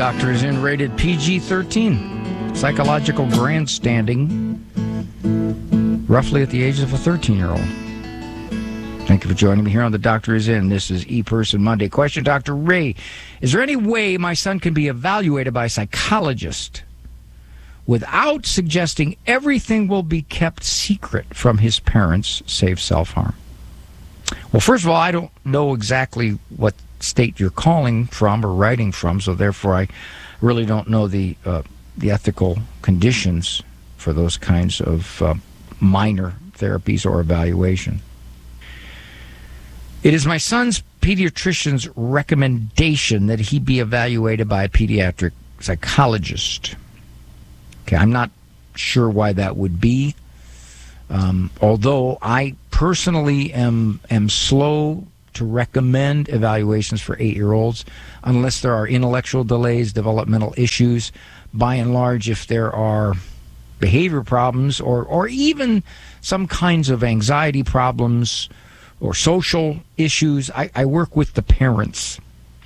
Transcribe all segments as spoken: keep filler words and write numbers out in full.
Doctor is in, rated P G thirteen. Psychological grandstanding, roughly at the age of a thirteen-year-old. Thank you for joining me here on The Doctor Is In. This is E-Person Monday. Question, Doctor Ray, is there any way my son can be evaluated by a psychologist without suggesting everything will be kept secret from his parents, save self-harm? Well, first of all, I don't know exactly what state you're calling from or writing from, so therefore I really don't know the uh, the ethical conditions for those kinds of uh, minor therapies or evaluation. It is my son's pediatrician's recommendation that he be evaluated by a pediatric psychologist. Okay, I'm not sure why that would be, um, although I personally am am slow to recommend evaluations for eight-year-olds unless there are intellectual delays, developmental issues. By and large, if there are behavior problems or, or even some kinds of anxiety problems or social issues, I, I work with the parents.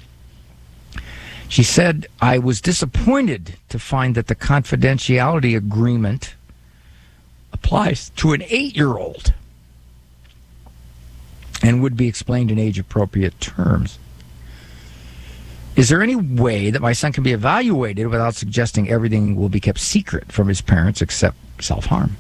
She said, I was disappointed to find that the confidentiality agreement applies to an eight-year-old and would be explained in age-appropriate terms. Is there any way that my son can be evaluated without suggesting everything will be kept secret from his parents except self-harm?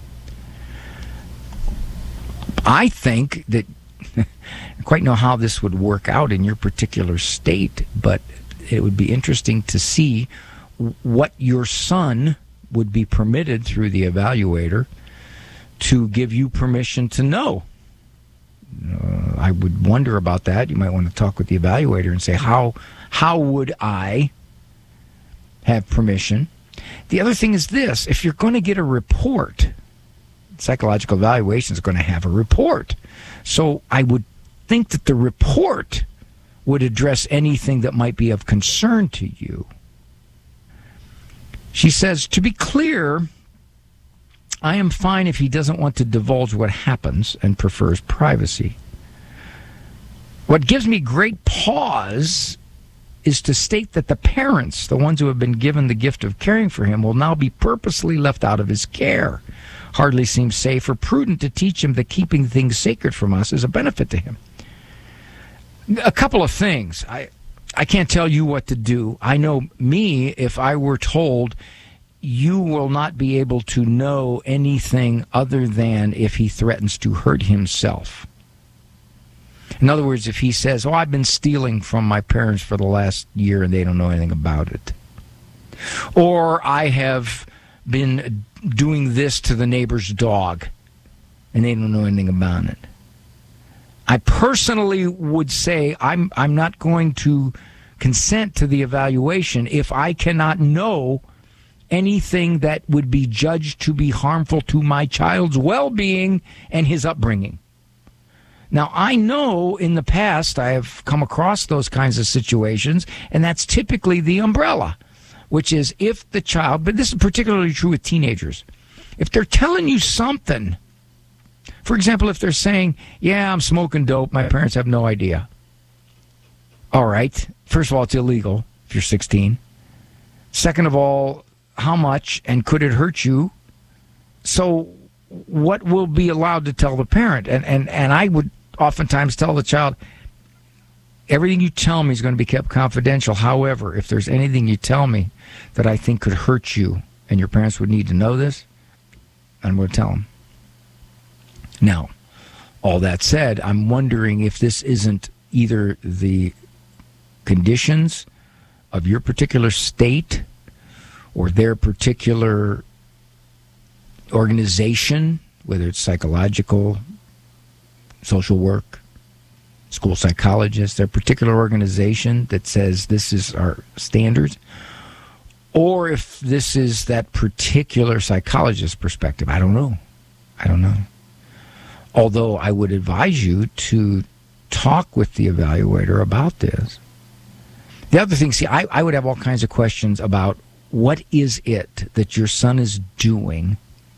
I think that I don't quite know how this would work out in your particular state, but it would be interesting to see what your son would be permitted through the evaluator to give you permission to know. Uh, I would wonder about that. You might want to talk with the evaluator and say, how how would I have permission? The other thing is this: if you're going to get a report, psychological evaluation is going to have a report. So I would think that the report would address anything that might be of concern to you. She says, to be clear, I am fine if he doesn't want to divulge what happens and prefers privacy. What gives me great pause is to state that the parents, the ones who have been given the gift of caring for him, will now be purposely left out of his care. Hardly seems safe or prudent to teach him that keeping things sacred from us is a benefit to him. A couple of things. I, I can't tell you what to do. I know me, if I were told, you will not be able to know anything other than if he threatens to hurt himself. In other words, if he says, oh, I've been stealing from my parents for the last year and they don't know anything about it. Or I have been doing this to the neighbor's dog and they don't know anything about it. I personally would say I'm I'm not going to consent to the evaluation if I cannot know anything that would be judged to be harmful to my child's well-being and his upbringing. Now, I know in the past I have come across those kinds of situations, and that's typically the umbrella, which is if the child, but this is particularly true with teenagers, if they're telling you something, for example, if they're saying, yeah, I'm smoking dope, my parents have no idea. All right. First of all, it's illegal if you're sixteen. Second of all, how much and could it hurt you? So what will be allowed to tell the parent? And, and, and I would oftentimes tell the child, everything you tell me is going to be kept confidential. However, if there's anything you tell me that I think could hurt you and your parents would need to know this, I'm going to tell them. Now, all that said, I'm wondering if this isn't either the conditions of your particular state or their particular organization, whether it's psychological, social work, school psychologists, their particular organization that says this is our standards, or if this is that particular psychologist's perspective. I don't know. I don't know. Although I would advise you to talk with the evaluator about this. The other thing, see, I, I would have all kinds of questions about what is it that your son is doing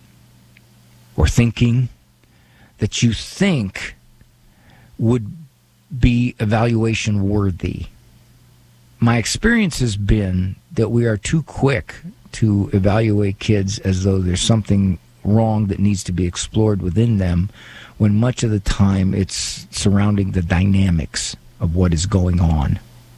or thinking that you think would be evaluation worthy. My experience has been that we are too quick to evaluate kids as though there's something wrong that needs to be explored within them, when much of the time it's surrounding the dynamics of what is going on.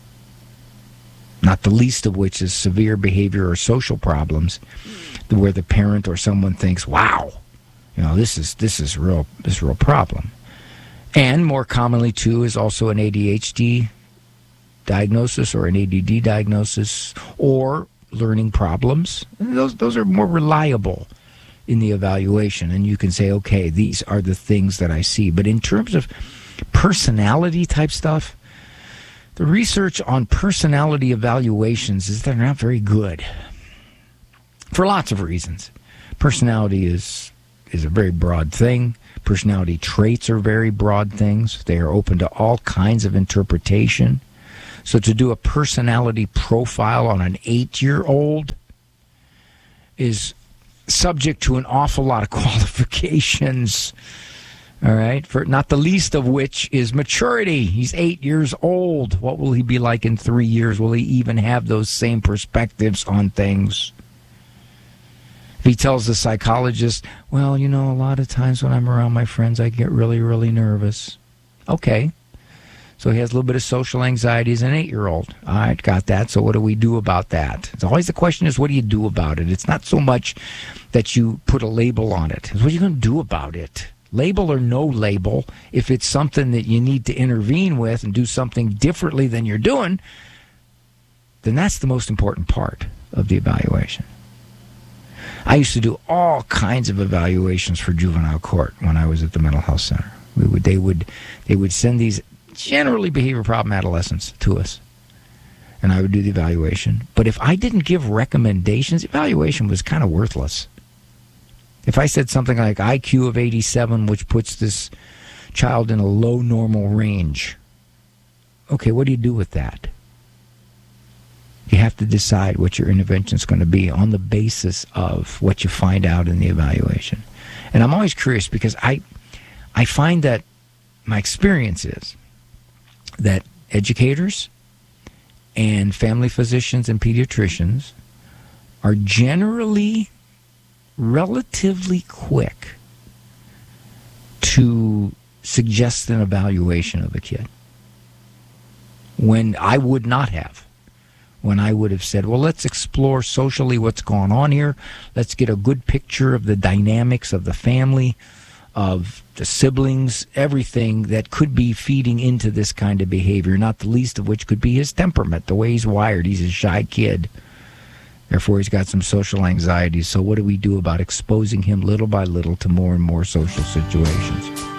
Not the least of which is severe behavior or social problems, where the parent or someone thinks, "Wow, you know, this is this is real this is a real problem." And more commonly, too, is also an A D H D diagnosis or an A D D diagnosis or learning problems. And those those are more reliable in the evaluation, and you can say, okay, these are the things that I see. But in terms of personality type stuff, the research on personality evaluations is they're not very good for lots of reasons. Personality is is a very broad thing. Personality traits are very broad things. They are open to all kinds of interpretation. So to do a personality profile on an eight-year-old is subject to an awful lot of qualifications, all right, for not the least of which is maturity. He's eight years old. What will he be like in three years? Will he even have those same perspectives on things? If he tells the psychologist, well, you know, a lot of times when I'm around my friends, I get really, really nervous. Okay. So he has a little bit of social anxiety as an eight-year-old. All right, got that. So what do we do about that? It's always the question is, what do you do about it? It's not so much that you put a label on it. It's what are you going to do about it? Label or no label, if it's something that you need to intervene with and do something differently than you're doing, then that's the most important part of the evaluation. I used to do all kinds of evaluations for juvenile court when I was at the mental health center. We would, they would, they would send these generally behavior problem adolescents to us, and I would do the evaluation. But if I didn't give recommendations, evaluation was kind of worthless. If I said something like I Q of eighty-seven, which puts this child in a low normal range, okay, what do you do with that? You have to decide what your intervention is going to be on the basis of what you find out in the evaluation. And I'm always curious because I, I find that my experience is that educators and family physicians and pediatricians are generally relatively quick to suggest an evaluation of a kid, when I would not have. When I would have said, well, let's explore socially what's going on here. Let's get a good picture of the dynamics of the family, of the siblings, everything that could be feeding into this kind of behavior, not the least of which could be his temperament, the way he's wired. He's a shy kid. Therefore, he's got some social anxiety. So what do we do about exposing him little by little to more and more social situations?